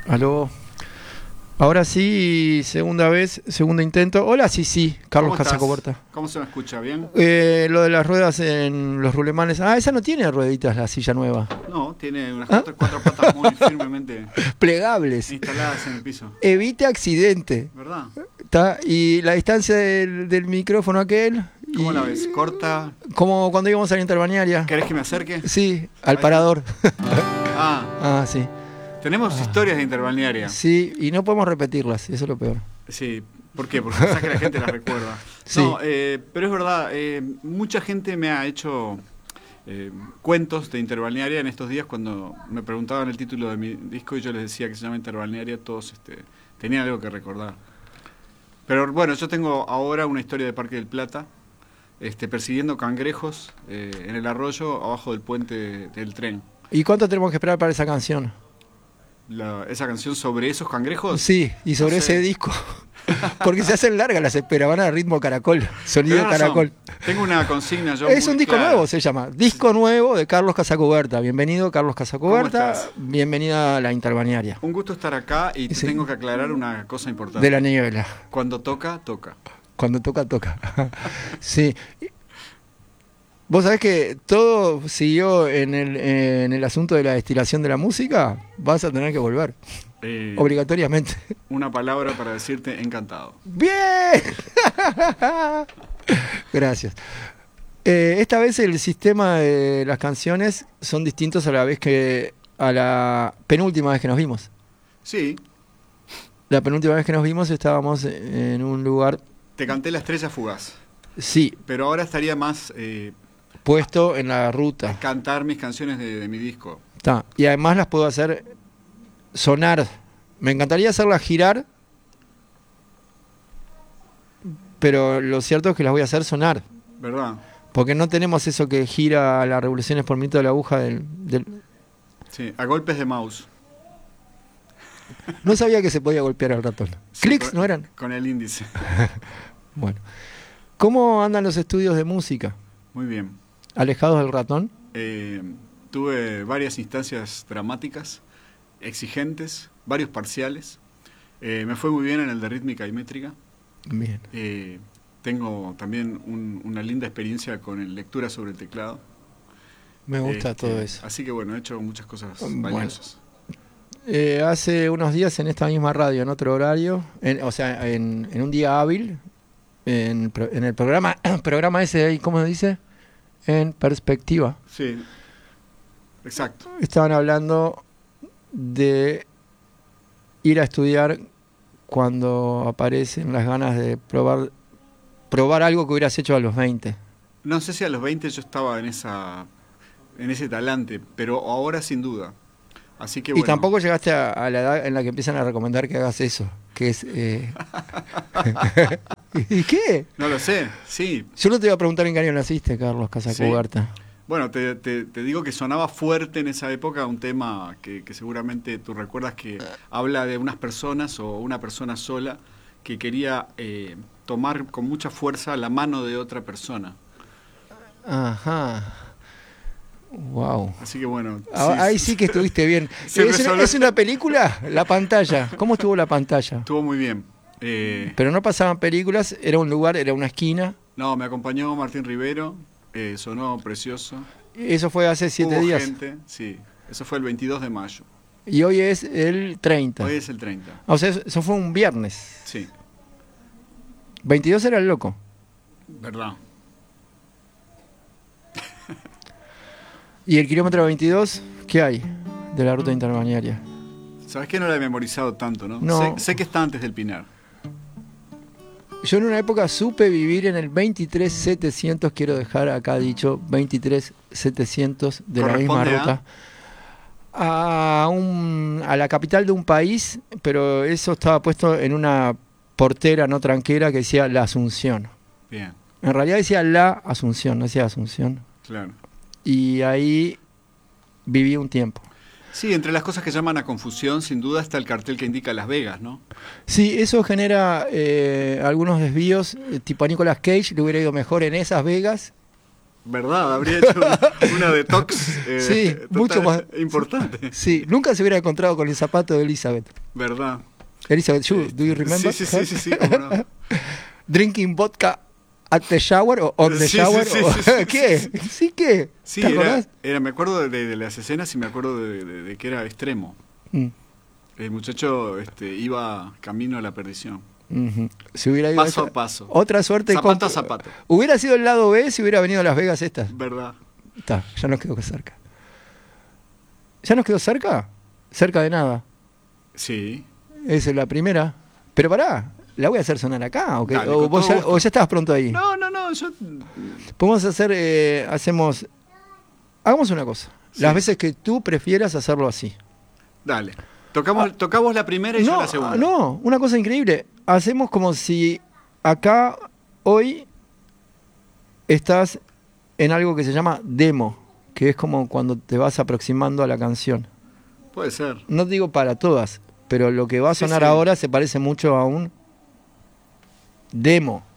Aló. Ahora sí, segunda vez, segundo intento. Hola, sí, Carlos Casacoberta. ¿Cómo se me escucha? ¿Bien? Lo de las ruedas en los rulemanes. Ah, esa no tiene rueditas, la silla nueva. No, tiene unas cuatro patas muy firmemente plegables, instaladas en el piso. Evite accidente. ¿Verdad? Y la distancia del micrófono aquel. ¿Cómo la ves? ¿Corta? Como cuando íbamos a la interbalnearia. ¿Querés que me acerque? Sí, al parador. Sí. Tenemos historias de interbalnearia. Sí, y no podemos repetirlas, eso es lo peor. Sí, ¿por qué? Porque pensás que la gente las recuerda. Sí. No, pero es verdad, mucha gente me ha hecho cuentos de interbalnearia en estos días. Cuando me preguntaban el título de mi disco y yo les decía que se llama Interbalnearia, todos tenían algo que recordar. Pero bueno, yo tengo ahora una historia de Parque del Plata, persiguiendo cangrejos en el arroyo abajo del puente del tren. ¿Y cuánto tenemos que esperar para esa canción? ¿Esa canción sobre esos cangrejos? Sí, y sobre ese disco. Porque se hacen largas las esperas, van a ritmo caracol, sonido caracol. Tengo una consigna yo. Es un disco nuevo, se llama. Disco nuevo de Carlos Casacoberta. Bienvenido, Carlos Casacoberta. Bienvenida a la interbalnearia. Un gusto estar acá y Sí. tengo que aclarar una cosa importante. De la niebla. Cuando toca, toca. Cuando toca, toca. Sí. Vos sabés que todo siguió en el asunto de la destilación de la música. Vas a tener que volver. Obligatoriamente. Una palabra para decirte encantado. ¡Bien! Gracias. Esta vez el sistema de las canciones son distintos a la vez que a la penúltima vez que nos vimos. Sí. La penúltima vez que nos vimos estábamos en un lugar... Te canté La Estrella Fugaz. Sí. Pero ahora estaría más... puesto en la ruta. Cantar mis canciones de mi disco. Y además las puedo hacer sonar. Me encantaría hacerlas girar, pero lo cierto es que las voy a hacer sonar. ¿Verdad? Porque no tenemos eso que gira las revoluciones por minuto de la aguja del... Sí, a golpes de mouse. No sabía que se podía golpear al ratón. Sí, ¿Clics no eran? Con el índice. Bueno. ¿Cómo andan los estudios de música? Muy bien. ¿Alejados del ratón? Tuve varias instancias dramáticas, exigentes, varios parciales. Me fue muy bien en el de rítmica y métrica. Bien. Tengo también una linda experiencia con lectura sobre el teclado. Me gusta todo eso. Así que bueno, he hecho muchas cosas valiosas. Hace unos días en esta misma radio, en otro horario, en un día hábil, en el programa ese, ¿cómo se dice? En perspectiva. Sí, exacto. Estaban hablando de ir a estudiar cuando aparecen las ganas de probar algo que hubieras hecho a los 20. No sé si a los 20 yo estaba en ese talante, pero ahora sin duda. Así que bueno. Y tampoco llegaste a la edad en la que empiezan a recomendar que hagas eso, que es... ¿Y qué? No lo sé, sí. Yo no te iba a preguntar en qué año naciste, Carlos Casacoberta. Sí. Bueno, te digo que sonaba fuerte en esa época un tema que seguramente tú recuerdas, que habla de unas personas o una persona sola que quería tomar con mucha fuerza la mano de otra persona. Ajá. Wow. Así que bueno. Ahí sí que estuviste bien. ¿Es una película? La pantalla. ¿Cómo estuvo la pantalla? Estuvo muy bien. Pero no pasaban películas, era un lugar, era una esquina. No, me acompañó Martín Rivero, sonó precioso. Eso fue hace 7 días. Gente, sí, eso fue el 22 de mayo. Y hoy es el 30. Hoy es el 30. O sea, eso fue un viernes. Sí. 22 era el loco. ¿Verdad? ¿Y el kilómetro 22? ¿Qué hay de la ruta interbalnearia? Sabes que no la he memorizado tanto, ¿no? No. Sé que está antes del Pinar. Yo en una época supe vivir en el 23700, quiero dejar acá dicho, 23700 de la misma ruta. A la capital de un país, pero eso estaba puesto en una portera no tranquera que decía La Asunción. Bien. En realidad decía La Asunción, no decía Asunción. Claro. Y ahí viví un tiempo. Sí, entre las cosas que llaman a confusión, sin duda está el cartel que indica Las Vegas, ¿no? Sí, eso genera algunos desvíos, tipo a Nicolas Cage le hubiera ido mejor en esas Vegas ¿Verdad? Habría hecho una detox sí, mucho más importante. Sí, nunca se hubiera encontrado con el zapato de Elizabeth. ¿Verdad? Elizabeth Shue, do you remember? Sí, cómo no. Drinking vodka at the shower o on the shower. ¿Qué? Sí, ¿qué? Sí, me acuerdo de las escenas y me acuerdo de que era extremo. El muchacho iba camino a la perdición. Si hubiera ido paso a paso. Otra suerte. Zapato a zapato. Hubiera sido el lado B si hubiera venido a Las Vegas estas. ¿Verdad? Está, ya nos quedó cerca. ¿Ya nos quedó cerca? Cerca de nada. Sí. Esa es la primera. Pero pará, ¿la voy a hacer sonar acá? ¿O, Dale, o ya estabas pronto ahí? No, yo... Podemos hacer, hagamos una cosa. Sí. Las veces que tú prefieras hacerlo así. Dale. Tocamos la primera y yo la segunda. No, una cosa increíble. Hacemos como si acá hoy estás en algo que se llama demo, que es como cuando te vas aproximando a la canción. Puede ser. No digo para todas, pero lo que va a sonar ahora se parece mucho a un demo.